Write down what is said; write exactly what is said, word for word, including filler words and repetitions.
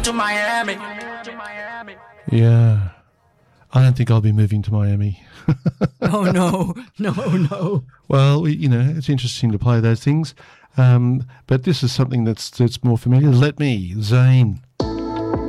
to Miami. Yeah. I don't think I'll be moving to Miami. Oh, no, no, no. Well, we, you know, it's interesting to play those things. Um, but this is something that's that's more familiar. Let Me, Zayn.